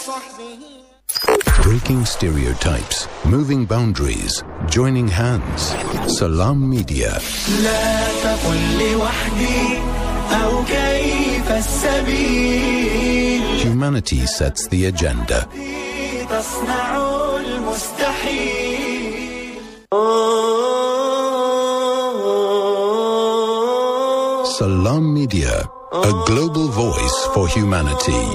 Breaking stereotypes, moving boundaries, joining hands. Salam Media. Humanity sets the agenda. Salam Media, a global voice for humanity.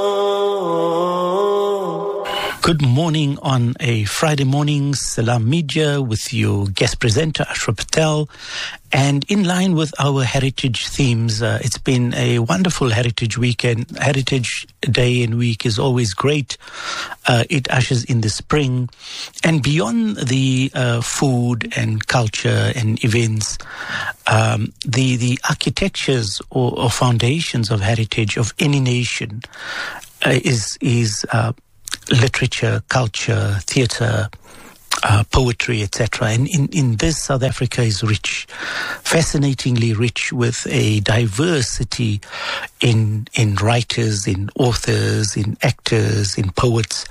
Good morning on a Friday morning, Salam Media with your guest presenter, Ashraf Patel. And in line with our heritage themes, it's been a wonderful Heritage Weekend. Heritage Day and Week is always great. It ushers in the spring. And beyond the food and culture and events, the architectures or foundations of heritage of any nation is literature, culture, theatre, poetry, etc. And in this, South Africa is rich, fascinatingly rich, with a diversity in writers, in authors, in actors, in poets,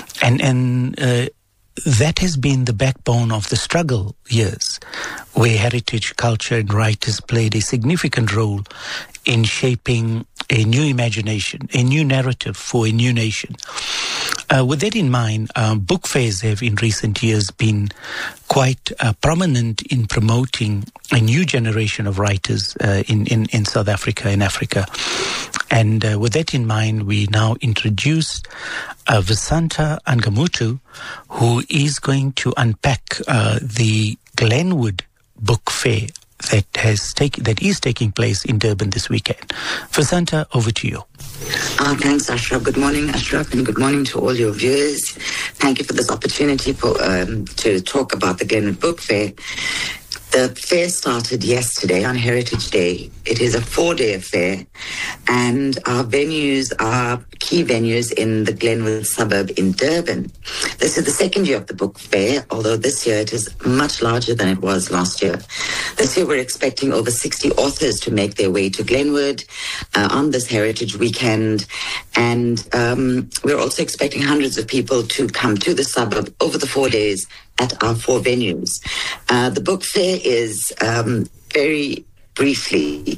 and that has been the backbone of the struggle years, where heritage, culture, and writers played a significant role in shaping a new imagination, a new narrative for a new nation. With that in mind, book fairs have in recent years been quite prominent in promoting a new generation of writers in South Africa, in Africa. And with that in mind, we now introduce Vasantha Angamutu, who is going to unpack the Glenwood Book Fair that is taking place in Durban this weekend. Vasantha, over to you. Thanks, Ashraf. Good morning, Ashraf, and good morning to all your viewers. Thank you for this opportunity to talk about the Glenwood Book Fair. The fair started yesterday on Heritage Day. It is a 4-day affair, and our venues are key venues in the Glenwood suburb in Durban. This is the second year of the book fair, although this year it is much larger than it was last year. This year we're expecting over 60 authors to make their way to Glenwood on this Heritage Weekend, and we're also expecting hundreds of people to come to the suburb over the 4 days at our 4 venues. The book fair is, very briefly,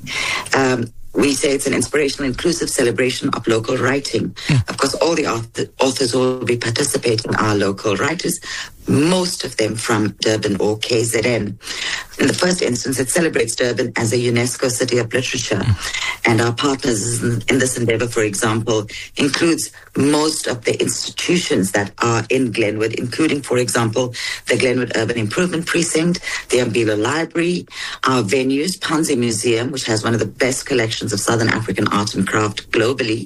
we say it's an inspirational, inclusive celebration of local writing. Of course, all the authors will be participating are local writers, most of them from Durban or KZN. In the first instance, it celebrates Durban as a UNESCO City of Literature. And our partners in this endeavor, for example, includes most of the institutions that are in Glenwood, including, for example, the Glenwood Urban Improvement Precinct, the Mbilo Library, our venues, Panzi Museum, which has one of the best collections of Southern African art and craft globally.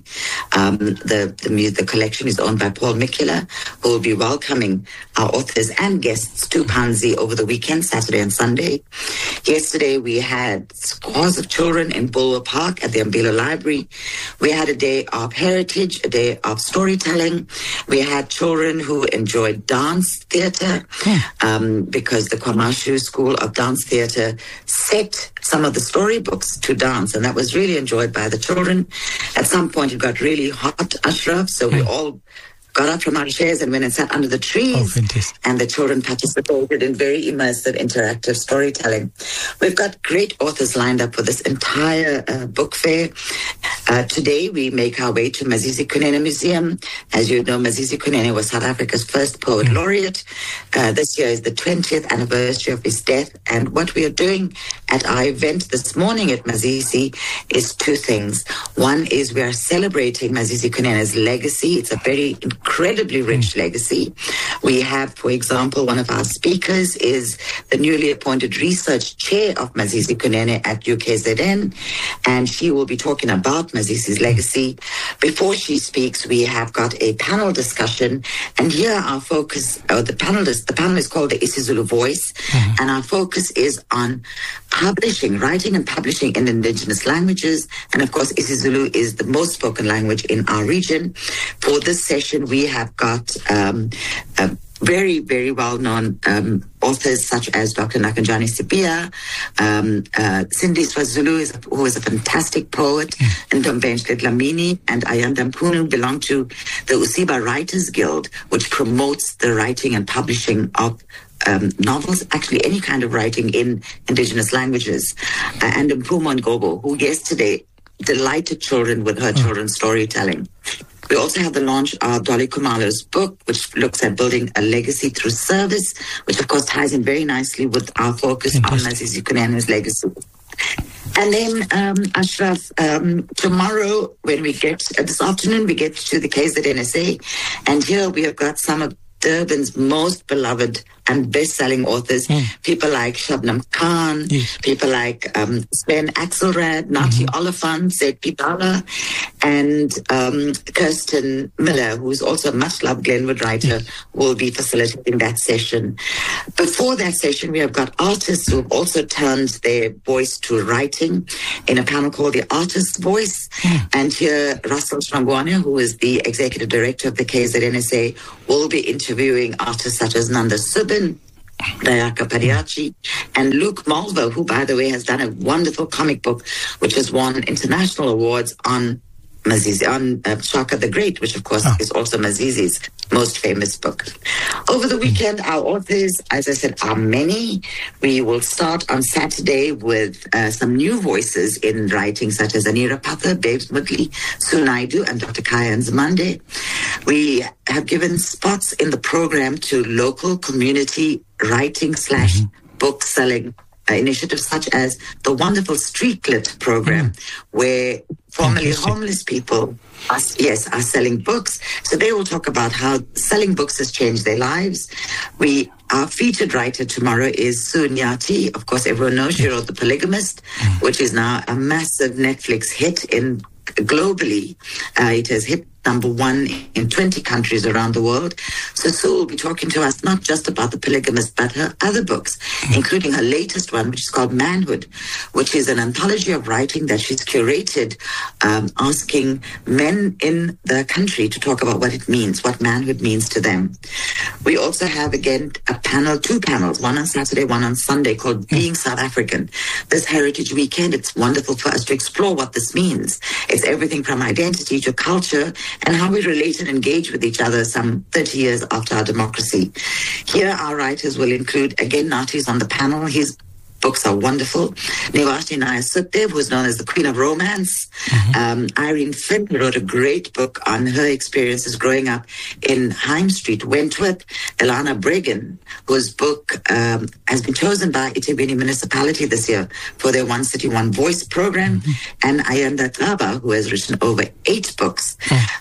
The collection is owned by Paul Mikula, who will be welcoming our authors and guests to Panzi over the weekend, Saturday and Sunday. Yesterday, we had scores of children in Bulwer Park at the Mbilo Library. We had a day of heritage, a day of storytelling. We had children who enjoyed dance theatre because the Kwamashu School of Dance Theatre set some of the storybooks to dance, and that was really enjoyed by the children. At some point, it got really hot, Ashraf, so we all got up from our chairs and went and sat under the trees. And the children participated in very immersive, interactive storytelling. We've got great authors lined up for this entire book fair. Today, we make our way to Mazizi Kunene Museum. As you know, Mazizi Kunene was South Africa's first poet laureate. This year is the 20th anniversary of his death. And what we are doing at our event this morning at Mazizi is 2 things. One is we are celebrating Mazizi Kunene's legacy. It's a very incredibly rich legacy. We have, for example, one of our speakers is the newly appointed research chair of Mazizi Kunene at UKZN, and she will be talking about Mazizi's legacy. Before she speaks, we have got a panel discussion, and here our focus, the panel is called the isiZulu Voice, and our focus is on publishing, writing and publishing in indigenous languages, and of course isiZulu is the most spoken language in our region. For this session, we have got very, very well-known authors such as Dr. Nakanjani Sipia, Cindy Swazulu, who is a fantastic poet, and Ntombenhle Dlamini and Ayanda Mpunu belong to the Usiba Writers Guild, which promotes the writing and publishing of novels, actually any kind of writing in indigenous languages. And Mpuma Ngobo, who yesterday delighted children with her children's storytelling. We also have the launch of Dolly Khumalo's book, which looks at building a legacy through service, which of course ties in very nicely with our focus on Mazizi Kunenu's legacy. And then, Ashraf, tomorrow when we get, this afternoon, we get to the KZNSA, and here we have got some of Durban's most beloved and best-selling authors, people like Shabnam Khan, people like Sven Axelrad, Nati Oliphant, Zed Pipala, and Kirsten Miller, who is also a much-loved Glenwood writer, will be facilitating that session. Before that session, we have got artists who have also turned their voice to writing in a panel called The Artist's Voice. And here, Russell Shrangwane, who is the executive director of the KZNSA, will be interviewing artists such as Nanda Subin, Dayaka Padiachi, and Luke Malvo, who, by the way, has done a wonderful comic book which has won international awards on Mazizi, on Shaka the Great, which, of course, is also Mazizi's most famous book. Over the weekend, our authors, as I said, are many. We will start on Saturday with some new voices in writing, such as Anira Patha, Babes Mutli, Sunaidu, and Dr. Kaya Nzimande. We have given spots in the program to local community writing / book selling initiatives such as the wonderful Street Lit program, where formerly homeless people are selling books. So they will talk about how selling books has changed their lives. Our featured writer tomorrow is Sue Nyati. Of course, everyone knows she wrote The Polygamist, which is now a massive Netflix hit globally. It has hit #1 in 20 countries around the world. So Sue will be talking to us not just about The Polygamist, but her other books, including her latest one, which is called Manhood, which is an anthology of writing that she's curated, asking men in the country to talk about what it means, what manhood means to them. We also have, again, two panels, one on Saturday, one on Sunday, called Being South African. This Heritage Weekend, it's wonderful for us to explore what this means. It's everything from identity to culture, and how we relate and engage with each other some 30 years after our democracy. Here, our writers will include, again, Nati's on the panel. His books are wonderful. Nivashni Naya Sukhdev, who's known as the Queen of Romance. Irene Finn wrote a great book on her experiences growing up in Hime Street, Wentworth. Elana Bregan, whose book has been chosen by eThekwini Municipality this year for their One City, One Voice program. And Ayanda Tlaba, who has written over 8 books.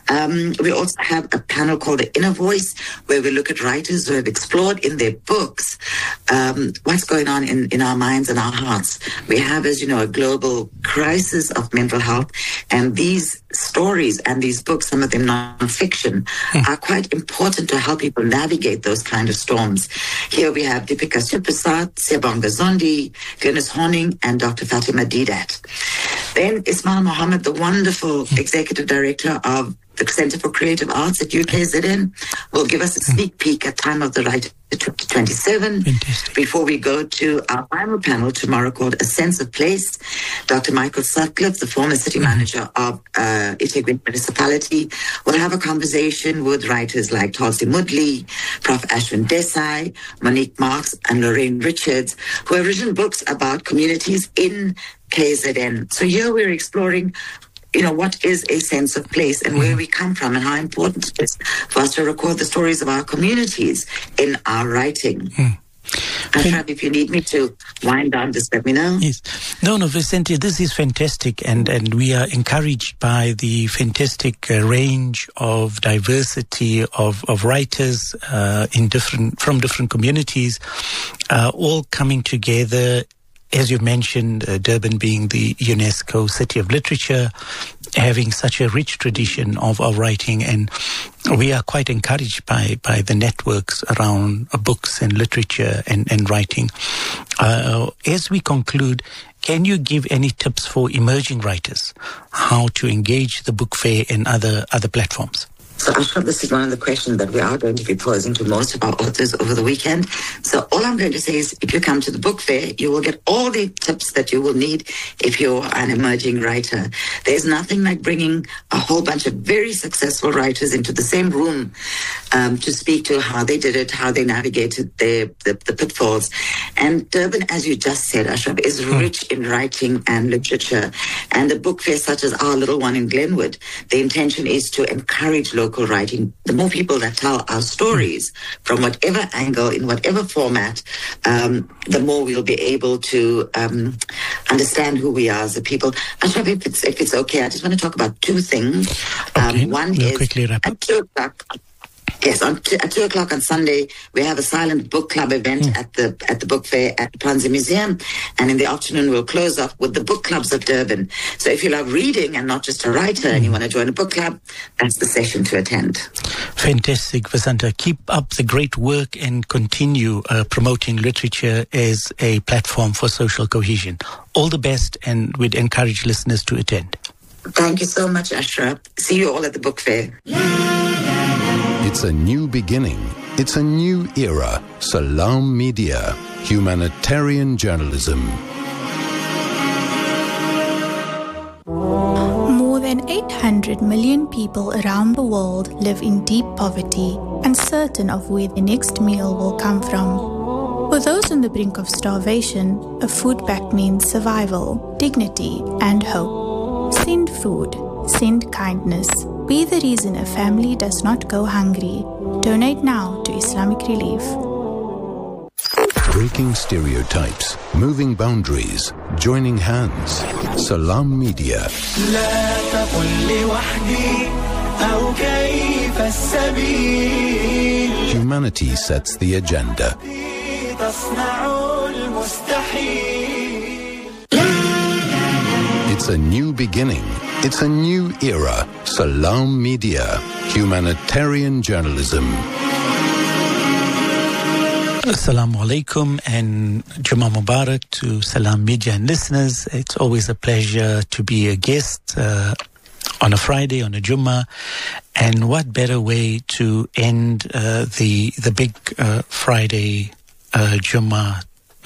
We also have a panel called The Inner Voice, where we look at writers who have explored in their books what's going on in our minds and our hearts. We have, as you know, a global crisis of mental health, and these stories and these books, some of them non-fiction, are quite important to help people navigate those kind of storms. Here we have Deepika Suprasad, Siyabonga Zondi, Glynis Horning, and Dr. Fatima Didat. Then Ismail Mohammed, the wonderful executive director of the Center for Creative Arts at UKZN, will give us a sneak peek at Time of the Writer 2027. Before we go to our final panel tomorrow called A Sense of Place, Dr. Michael Sutcliffe, the former city manager of eThekwini Municipality, will have a conversation with writers like Tulsi Mudli, Prof. Ashwin Desai, Monique Marks, and Lorraine Richards, who have written books about communities in KZN. So here we're exploring what is a sense of place and where we come from and how important it is for us to record the stories of our communities in our writing. Ashraf, if you need me to wind down, just let me know. Yes. No, Vicente, this is fantastic, and we are encouraged by the fantastic range of diversity of writers from different communities, all coming together. As you mentioned, Durban being the UNESCO City of Literature, having such a rich tradition of writing, and we are quite encouraged by the networks around books and literature and writing. As we conclude, can you give any tips for emerging writers, how to engage the book fair and other platforms? So Ashraf, this is one of the questions that we are going to be posing to most of our authors over the weekend. So all I'm going to say is if you come to the book fair, you will get all the tips that you will need if you're an emerging writer. There's nothing like bringing a whole bunch of very successful writers into the same room to speak to how they did it, how they navigated the pitfalls. And Durban, as you just said, Ashraf, is rich in writing and literature. And the book fair, such as our little one in Glenwood, the intention is to encourage local writing. The more people that tell our stories from whatever angle, in whatever format, the more we'll be able to understand who we are as a people. Ashraf, if it's okay, I just want to talk about two things. Okay. One we'll is quickly wrap up. at 2 o'clock. Yes, at 2 o'clock on Sunday, we have a silent book club event at the book fair at the Panzi Museum. And in the afternoon, we'll close off with the book clubs of Durban. So if you love reading and not just a writer and you want to join a book club, that's the session to attend. Fantastic, Vasantha. Keep up the great work and continue promoting literature as a platform for social cohesion. All the best, and we'd encourage listeners to attend. Thank you so much, Ashraf. See you all at the book fair. It's a new beginning. It's a new era. Salam Media. Humanitarian journalism. More than 800 million people around the world live in deep poverty, uncertain of where the next meal will come from. For those on the brink of starvation, a food pact means survival, dignity, and hope. Send food. Send kindness. Be the reason a family does not go hungry. Donate now to Islamic Relief. Breaking stereotypes, moving boundaries, joining hands. Salam Media. Humanity sets the agenda. It's a new beginning. It's a new era. Salam Media. Humanitarian journalism. Assalamu alaikum and Jummah Mubarak to Salam Media and listeners. It's always a pleasure to be a guest on a Friday, on a Jummah. And what better way to end the big Friday Jummah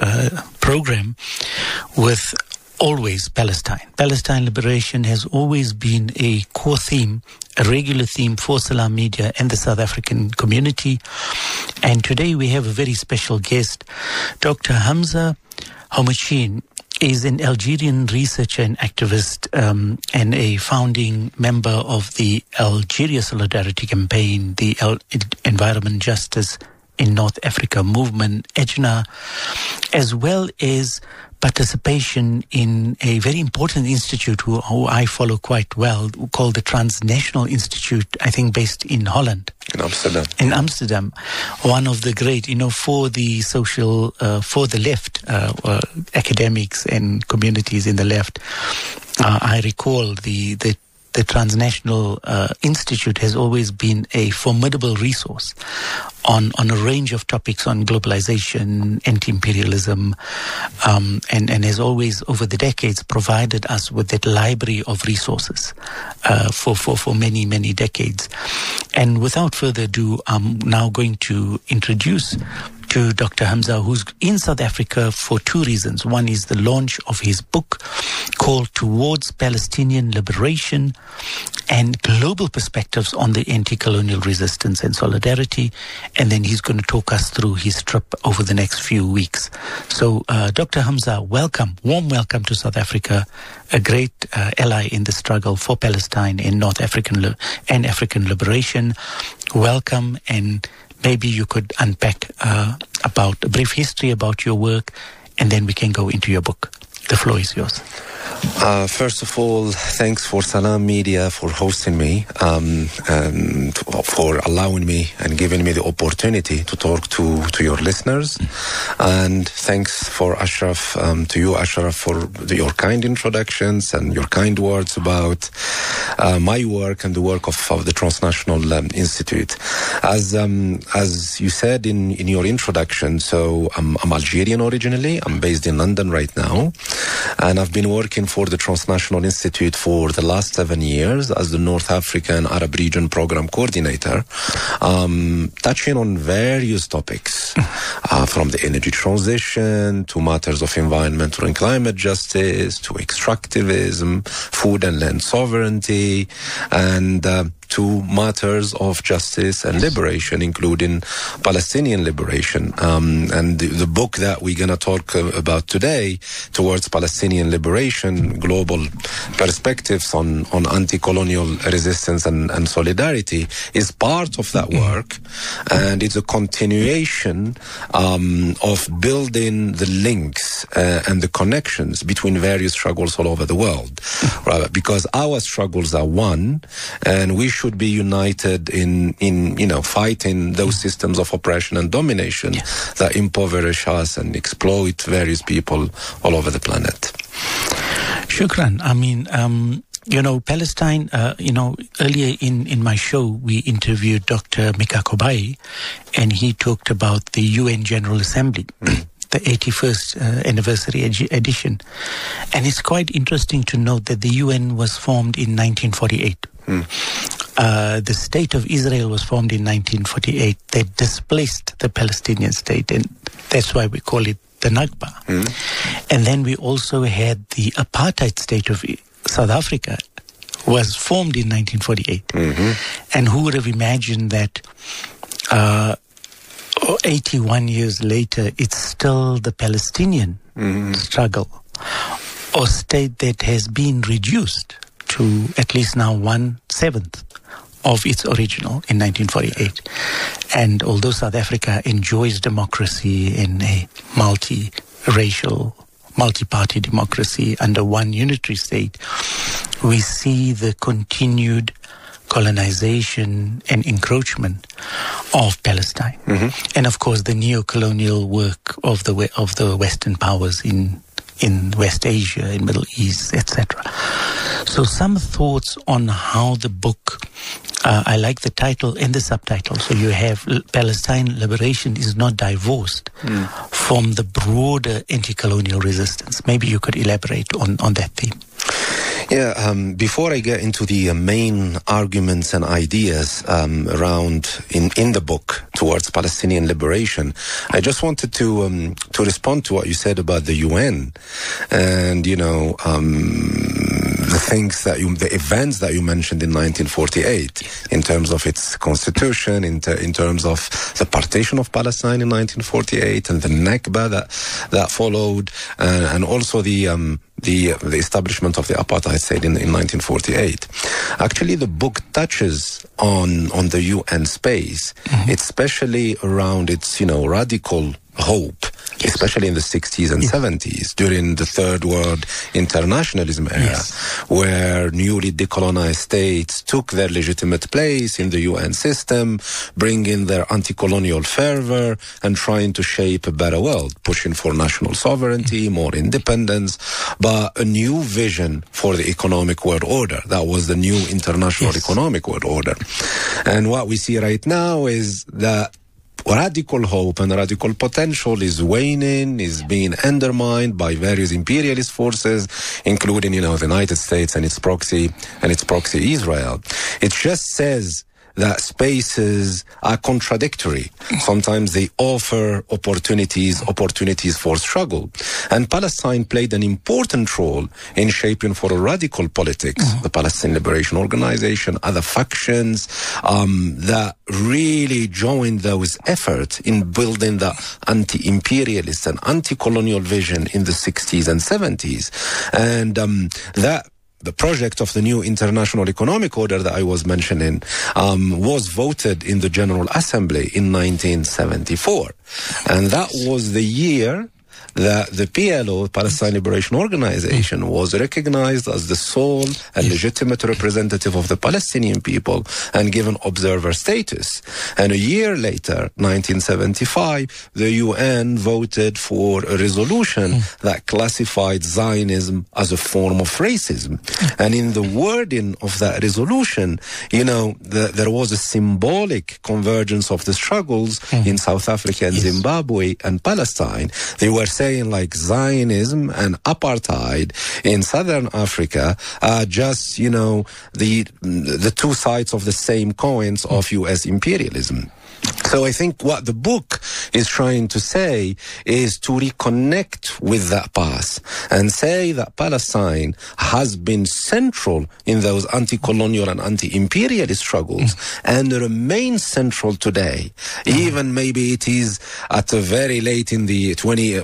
program with always Palestine. Palestine liberation has always been a core theme, a regular theme for Salam Media and the South African community. And today we have a very special guest. Dr. Hamza Houmachine is an Algerian researcher and activist and a founding member of the Algeria Solidarity Campaign, the Environment Justice in North Africa movement, EJNA, as well as participation in a very important institute who I follow quite well, called the Transnational Institute, I think based in Holland. In Amsterdam. In Amsterdam. One of the great, for the social, for the left, academics and communities in the left. I recall the Transnational Institute has always been a formidable resource on a range of topics on globalization, anti-imperialism, and has always, over the decades, provided us with that library of resources for many, many decades. And without further ado, I'm now going to introduce to Dr. Hamza, who's in South Africa for two reasons. One is the launch of his book called Towards Palestinian Liberation and Global Perspectives on the Anti-Colonial Resistance and Solidarity. And then he's going to talk us through his trip over the next few weeks. So, Dr. Hamza, welcome, warm welcome to South Africa, a great ally in the struggle for Palestine and North African and African liberation. Welcome, and maybe you could unpack about a brief history about your work, and then we can go into your book. The floor is yours. First of all, thanks for Salam Media for hosting me, and for allowing me and giving me the opportunity to talk to your listeners. And thanks for Ashraf, to you, Ashraf, for your kind introductions and your kind words about my work and the work of the Transnational Institute. As you said in your introduction, so I'm Algerian originally. I'm based in London right now. And I've been working for the Transnational Institute for the last 7 years as the North African Arab Region Program Coordinator, touching on various topics, from the energy transition to matters of environmental and climate justice to extractivism, food and land sovereignty, and to matters of justice and liberation, including Palestinian liberation. And the book that we're going to talk about today, Towards Palestinian Liberation, Global Perspectives on Anti-Colonial Resistance and Solidarity, is part of that work. And it's a continuation of building the links and the connections between various struggles all over the world. Right? Because our struggles are one, and we should be united in fighting those systems of oppression and domination that impoverish us and exploit various people all over the planet. Shukran. I mean, Palestine, earlier in my show, we interviewed Dr. Mika Kobai, and he talked about the UN General Assembly. The 81st anniversary edition. And it's quite interesting to note that the UN was formed in 1948. The State of Israel was formed in 1948. They displaced the Palestinian state, and that's why we call it the Nakba. And then we also had the apartheid state of South Africa, was formed in 1948. And who would have imagined that 81 years later, it's still the Palestinian struggle or state that has been reduced to at least now 1/7 of its original in 1948. And although South Africa enjoys democracy in a multi-racial, multi-party democracy under one unitary state, we see the continued colonization and encroachment of Palestine. And of course the neo-colonial work of the Western powers in West Asia, in Middle East, etc. So some thoughts on how the book, I like the title and the subtitle. So you have Palestine Liberation is not divorced from the broader anti-colonial resistance. Maybe you could elaborate on that theme. Yeah, before I get into the main arguments and ideas around in the book Towards Palestinian Liberation, I just wanted to respond to what you said about the UN and the events that you mentioned in 1948 in terms of its constitution, in terms of the partition of Palestine in 1948 and the Nakba that followed, and also the establishment of the apartheid state in 1948. Actually, the book touches on the UN space, especially around its radical hope, especially in the 60s and 70s during the Third World internationalism era, where newly decolonized states took their legitimate place in the UN system, bringing their anti-colonial fervor and trying to shape a better world, pushing for national sovereignty, more independence, but a new vision for the economic world order. That was the new international economic world order. And what we see right now is that radical hope and radical potential is waning, is being undermined by various imperialist forces, including, the United States and its proxy Israel. It just says that spaces are contradictory. Sometimes they offer opportunities for struggle. And Palestine played an important role in shaping for a radical politics, the Palestinian Liberation Organization, other factions that really joined those efforts in building the anti-imperialist and anti-colonial vision in the 60s and 70s. And the project of the new international economic order that I was mentioning was voted in the General Assembly in 1974. And that was the year that the PLO, Palestine Liberation Organization, was recognized as the sole and legitimate representative of the Palestinian people and given observer status. And a year later, 1975, the UN voted for a resolution that classified Zionism as a form of racism. And in the wording of that resolution, there was a symbolic convergence of the struggles in South Africa and Zimbabwe and Palestine. They were saying like Zionism and apartheid in southern Africa are just, the two sides of the same coins of U.S. imperialism. So I think what the book is trying to say is to reconnect with that past and say that Palestine has been central in those anti-colonial and anti-imperialist struggles and remains central today. Even maybe it is at a very late in the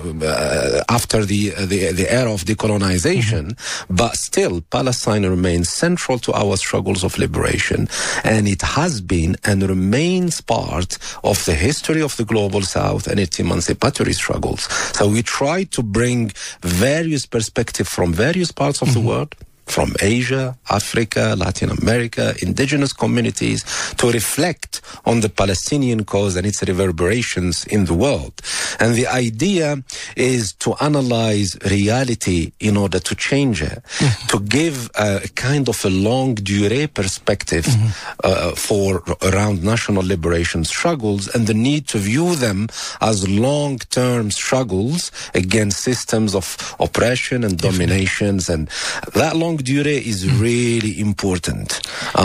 after the era of decolonization, but still Palestine remains central to our struggles of liberation, and it has been and remains part of the history of the global South and its emancipatory struggles. So we try to bring various perspectives from various parts of the world, from Asia, Africa, Latin America, indigenous communities, to reflect on the Palestinian cause and its reverberations in the world. And the idea is to analyze reality in order to change it, to give a kind of a longue durée perspective for around national liberation struggles, and the need to view them as long-term struggles against systems of oppression and dominations. And that long durée is really important.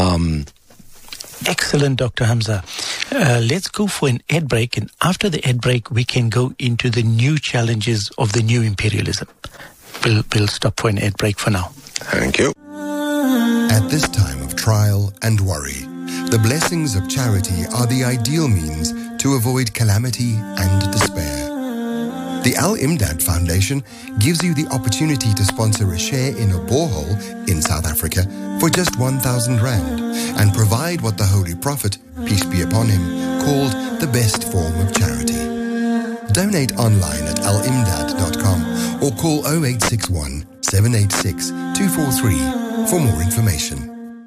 Excellent, Dr. Hamza. Let's go for an ad break, and after the ad break, we can go into the new challenges of the new imperialism. We'll stop for an ad break for now. Thank you. At this time of trial and worry, the blessings of charity are the ideal means to avoid calamity and despair. The Al-Imdad Foundation gives you the opportunity to sponsor a share in a borehole in South Africa for just 1,000 rand and provide what the Holy Prophet, peace be upon him, called the best form of charity. Donate online at alimdad.com or call 0861 786 243 for more information.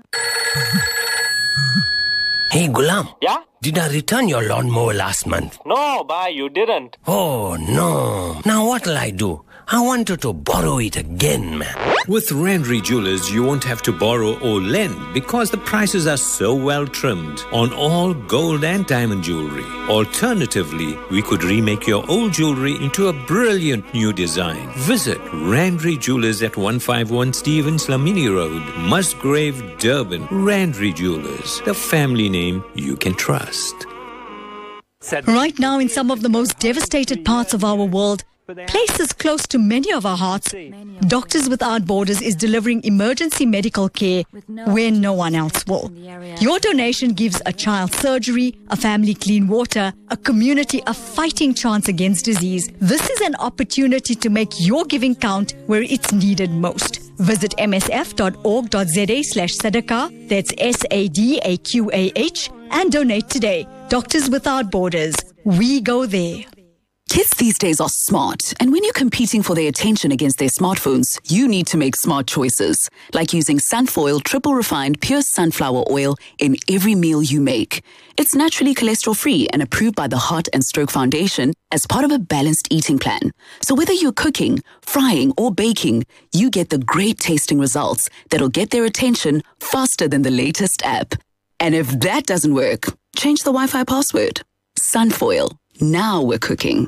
Hey, Gulam. Yeah? Did I return your lawnmower last month? No, bhai, you didn't. Oh, no. Now what'll I do? I wanted to borrow it again, man. With Randry Jewelers, you won't have to borrow or lend because the prices are so well trimmed on all gold and diamond jewelry. Alternatively, we could remake your old jewelry into a brilliant new design. Visit Randry Jewelers at 151 Stevens Lamini Road, Musgrave, Durban. Randry Jewelers, the family name you can trust. Right now, in some of the most devastated parts of our world, places close to many of our hearts, Doctors Without Borders is delivering emergency medical care where no one else will. Your donation gives a child surgery, a family clean water, a community a fighting chance against disease. This is an opportunity to make your giving count where it's needed most. Visit msf.org.za/sadaqah, that's SADAQAH, and donate today. Doctors Without Borders. We go there. Kids these days are smart, and when you're competing for their attention against their smartphones, you need to make smart choices, like using Sunfoil triple refined pure sunflower oil in every meal you make. It's naturally cholesterol-free and approved by the Heart and Stroke Foundation as part of a balanced eating plan. So whether you're cooking, frying, or baking, you get the great tasting results that'll get their attention faster than the latest app. And if that doesn't work, change the Wi-Fi password. Sunfoil. Now we're cooking.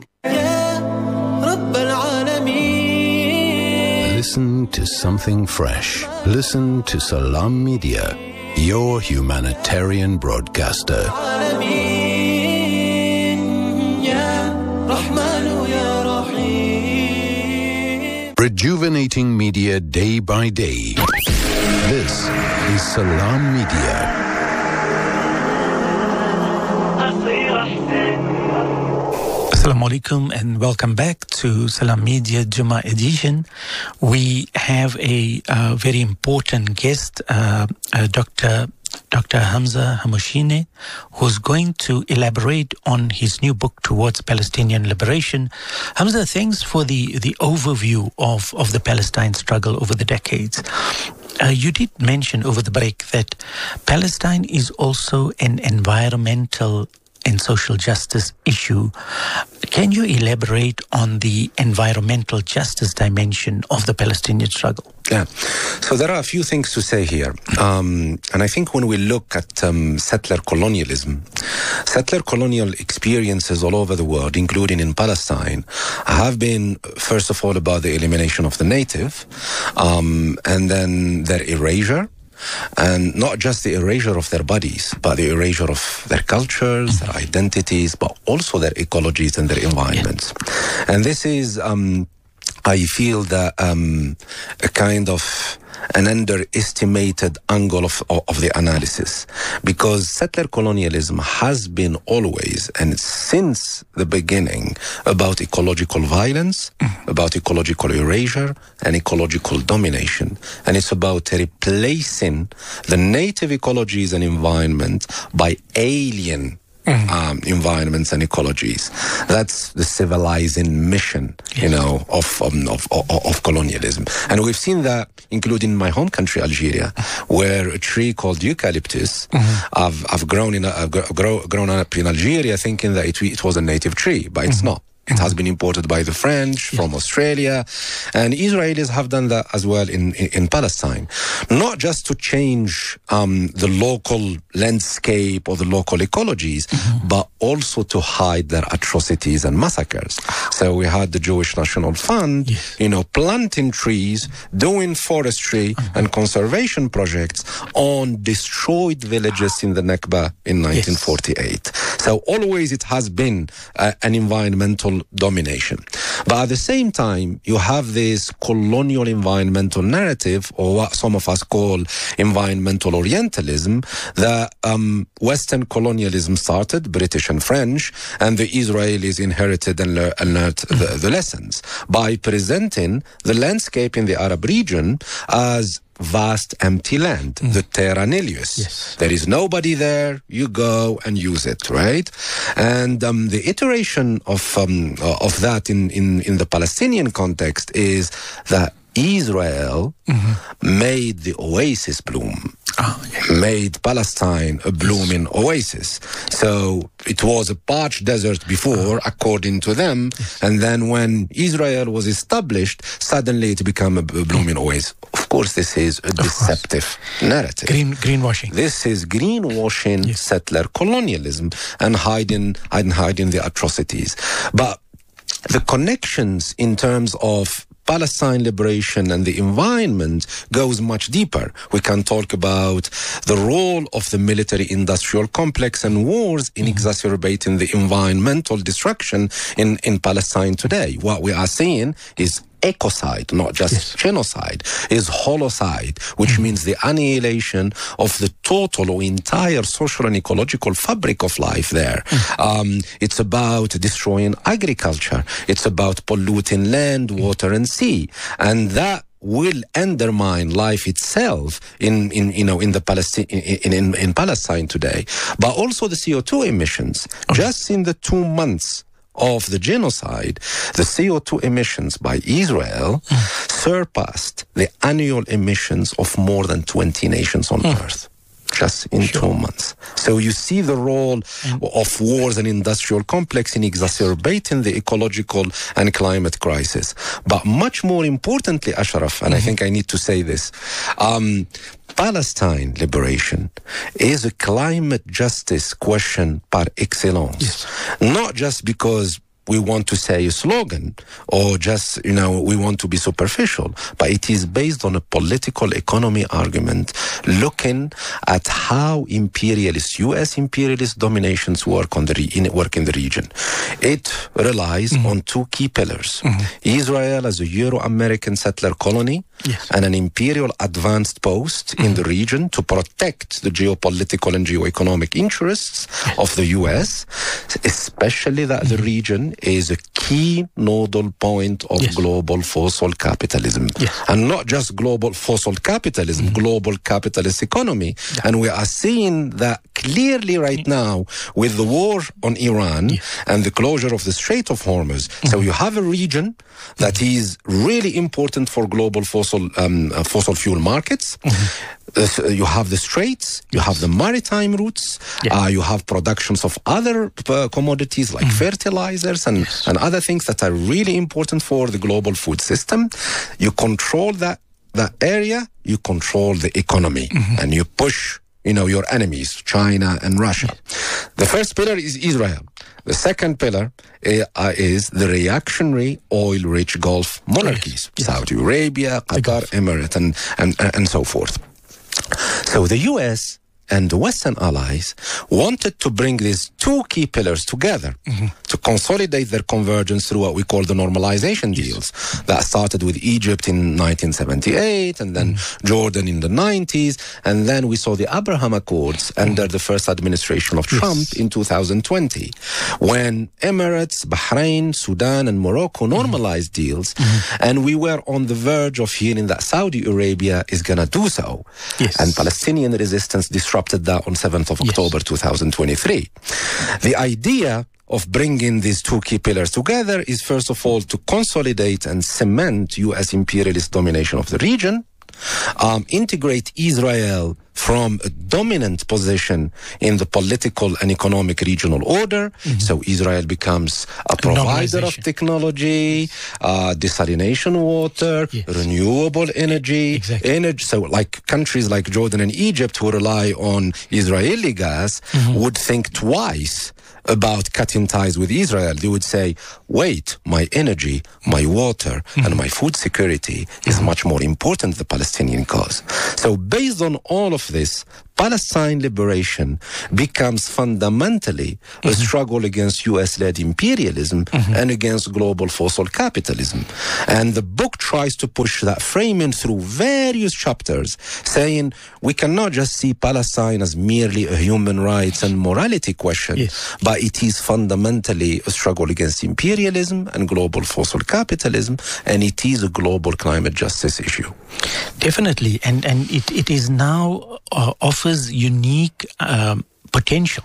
Listen to something fresh. Listen to Salam Media, your humanitarian broadcaster. Rejuvenating media day by day. This is Salam Media. Assalamu alaikum and welcome back to Salam Media Jummah edition. We have a very important guest, Dr. Hamza Hamushine, who's going to elaborate on his new book, Towards Palestinian Liberation. Hamza, thanks for the overview of the Palestine struggle over the decades. You did mention over the break that Palestine is also an environmental and social justice issue. Can you elaborate on the environmental justice dimension of the Palestinian struggle? Yeah, so there are a few things to say here. And I think when we look at settler colonialism settler colonial experiences all over the world, including in Palestine, have been, first of all, about the elimination of the native, and then their erasure. And not just the erasure of their bodies, but the erasure of their cultures, their identities, but also their ecologies and their environments. And this is, I feel that a kind of an underestimated angle of the analysis, because settler colonialism has been always and since the beginning about ecological violence, about ecological erasure and ecological domination, and it's about replacing the native ecologies and environment by alien environments and ecologies. That's the civilizing mission, of colonialism. And we've seen that, including my home country, Algeria, where a tree called eucalyptus, I've grown up in Algeria thinking that it was a native tree, but it's not. It has been imported by the French from Australia, and Israelis have done that as well in Palestine. Not just to change the local landscape or the local ecologies, but also to hide their atrocities and massacres. So we had the Jewish National Fund, planting trees, doing forestry and conservation projects on destroyed villages in the Nakba in 1948. So always it has been an environmental domination. But at the same time, you have this colonial environmental narrative, or what some of us call environmental Orientalism, that Western colonialism started, British and French, and the Israelis inherited and learned the lessons by presenting the landscape in the Arab region as vast empty land, the terra nullius. There is nobody there, you go and use it, right? And the iteration of that in the Palestinian context is that Israel made the oasis bloom. Made Palestine a blooming oasis. So it was a parched desert before, according to them, and then when Israel was established, suddenly it became a blooming oasis. Of course, this is a deceptive narrative. Greenwashing. This is greenwashing settler colonialism and hiding the atrocities. But the connections in terms of Palestine liberation and the environment goes much deeper. We can talk about the role of the military-industrial complex and wars in exacerbating the environmental destruction in Palestine today. What we are seeing is ecocide, not just genocide, is holocide, which means the annihilation of the total or entire social and ecological fabric of life there. It's about destroying agriculture. It's about polluting land, water, and sea. And that will undermine life itself in Palestine today. But also the CO2 emissions. Just in the 2 months of the genocide, the CO2 emissions by Israel surpassed the annual emissions of more than 20 nations on Earth. Just in 2 months. So you see the role of wars and industrial complex in exacerbating the ecological and climate crisis. But much more importantly, Ashraf, and I think I need to say this, Palestine liberation is a climate justice question par excellence. Not just because we want to say a slogan or just, we want to be superficial, but it is based on a political economy argument looking at how U.S. imperialist dominations work in the region. It relies on 2 key pillars. Israel as a Euro-American settler colony and an imperial advanced post in the region to protect the geopolitical and geoeconomic interests of the U.S., especially that the region is a key nodal point of global fossil capitalism. And not just global fossil capitalism, global capitalist economy. And we are seeing that clearly right now with the war on Iran and the closure of the Strait of Hormuz. So you have a region that is really important for global fossil fuel markets. You have the straits, you have the maritime routes, you have productions of other commodities like fertilizers and other things that are really important for the global food system. You control that area, you control the economy, and you push your enemies, China and Russia. The first pillar is Israel. The second pillar is the reactionary oil-rich Gulf monarchies, Saudi Arabia, Qatar, Emirates, and so forth. So the U.S. and the Western allies wanted to bring these two key pillars together to consolidate their convergence through what we call the normalization deals that started with Egypt in 1978 and then Jordan in the 90s. And then we saw the Abraham Accords under the first administration of Trump in 2020, when Emirates, Bahrain, Sudan, and Morocco normalized deals. And we were on the verge of hearing that Saudi Arabia is going to do so. And Palestinian resistance disrupted that on 7th of October 2023. The idea of bringing these two key pillars together is, first of all, to consolidate and cement U.S. imperialist domination of the region, integrate Israel from a dominant position in the political and economic regional order. So Israel becomes a provider of technology, desalination water, renewable energy. So like countries like Jordan and Egypt who rely on Israeli gas would think twice about cutting ties with Israel. They would say, wait, my energy, my water, and my food security is much more important than the Palestinian cause. So based on all of this, Palestine liberation becomes fundamentally a struggle against US-led imperialism and against global fossil capitalism. And the book tries to push that framing through various chapters, saying we cannot just see Palestine as merely a human rights and morality question, but it is fundamentally a struggle against imperialism and global fossil capitalism, and it is a global climate justice issue. Definitely, and it is now offers unique potential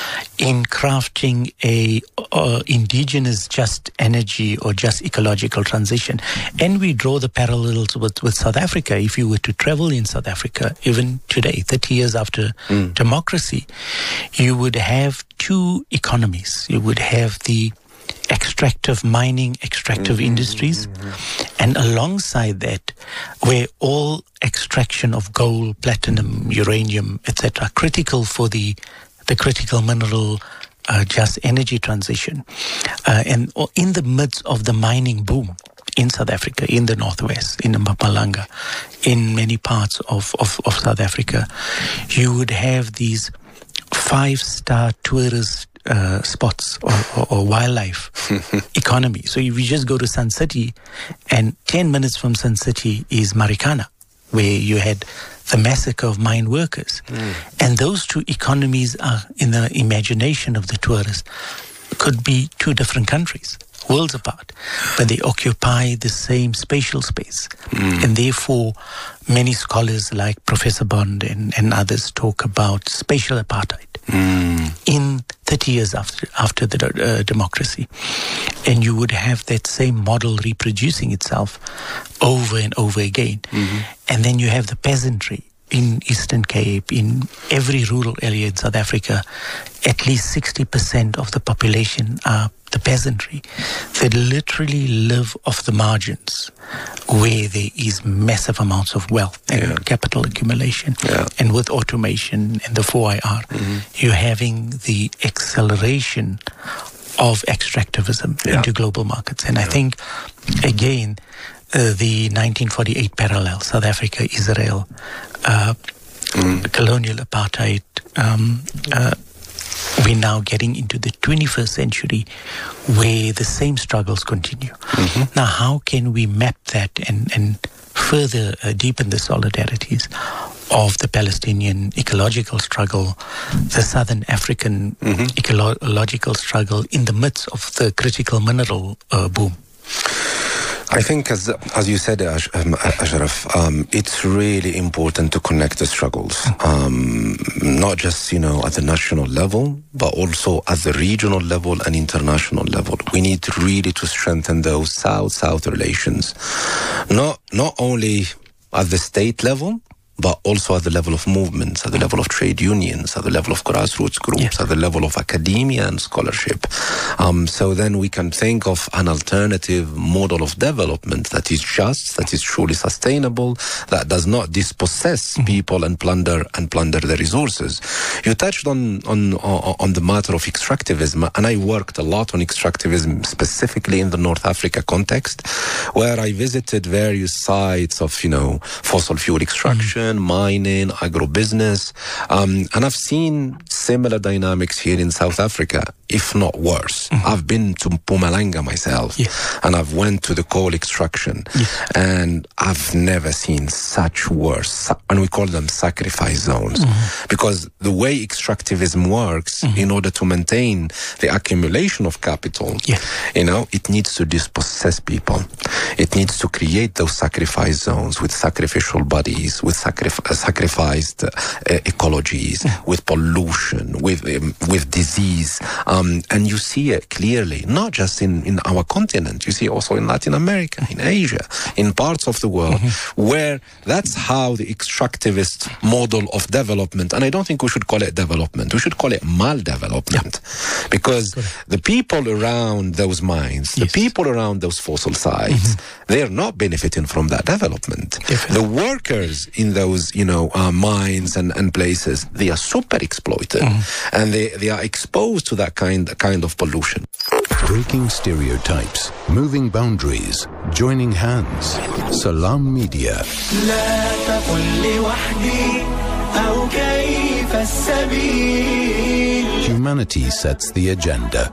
in crafting a indigenous just energy or just ecological transition. And we draw the parallels with South Africa. If you were to travel in South Africa, even today, 30 years after democracy, you would have two economies. You would have the extractive mining, extractive industries, and alongside that, where all extraction of gold, platinum, uranium, etc., critical for the critical mineral just energy transition, and in the midst of the mining boom in South Africa, in the northwest, in Mpumalanga, in many parts of South Africa, you would have these 5-star tourist spots or wildlife economy. So if you just go to Sun City, and 10 minutes from Sun City is Marikana, where you had the massacre of mine workers. And those two economies are, in the imagination of the tourist, could be two different countries, worlds apart, but they occupy the same spatial space. And therefore, many scholars like Professor Bond and others talk about spatial apartheid in 30 years after the democracy. And you would have that same model reproducing itself over and over again. And then you have the peasantry in Eastern Cape, in every rural area in South Africa. At least 60% of the population are the peasantry that literally live off the margins, where there is massive amounts of wealth and capital accumulation. And with automation and the 4IR, you're having the acceleration of extractivism into global markets. And I think, again, the 1948 parallel, South Africa, Israel, colonial apartheid, we're now getting into the 21st century where the same struggles continue. Now, how can we map that and further deepen the solidarities of the Palestinian ecological struggle, the Southern African ecological struggle in the midst of the critical mineral boom? I think, as you said, Ashraf, it's really important to connect the struggles, not just, at the national level, but also at the regional level and international level. We need really to strengthen those South-South relations, not only at the state level, but also at the level of movements, at the level of trade unions, at the level of grassroots groups, at the level of academia and scholarship. So then we can think of an alternative model of development that is just, that is truly sustainable, that does not dispossess people and plunder their resources. You touched on the matter of extractivism, and I worked a lot on extractivism specifically in the North Africa context, where I visited various sites of, fossil fuel extraction, mining, agribusiness, and I've seen similar dynamics here in South Africa, if not worse. I've been to Mpumalanga myself, and I've went to the coal extraction, and I've never seen such worse, and we call them sacrifice zones, because the way extractivism works, in order to maintain the accumulation of capital, it needs to dispossess people. It needs to create those sacrifice zones with sacrificial bodies, with sacrificed ecologies, with pollution, with disease. And you see it clearly, not just in our continent. You see also in Latin America, in Asia, in parts of the world, where that's how the extractivist model of development, and I don't think we should call it development, we should call it maldevelopment, because the people around those mines, the people around those fossil sites, they're not benefiting from that development. The workers in those, mines and places, they are super exploited, and they are exposed to that kind of pollution. Breaking stereotypes, moving boundaries, joining hands. Salam Media. Humanity sets the agenda.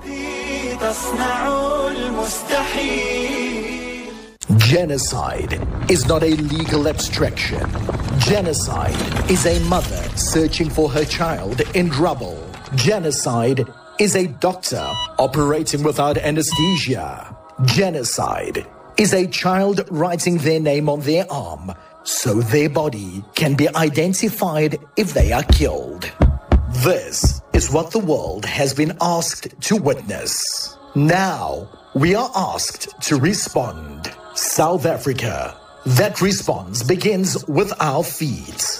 Genocide is not a legal abstraction. Genocide is a mother searching for her child in rubble. Genocide is a doctor operating without anesthesia. Genocide is a child writing their name on their arm so their body can be identified if they are killed. This is what the world has been asked to witness. Now we are asked to respond. South Africa. That response begins with our feet.